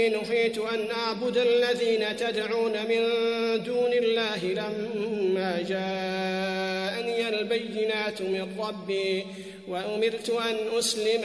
نهيت أن أعبد الذين تدعون من دون الله لما جاءني البينات من ربي وأمرت أن أسلم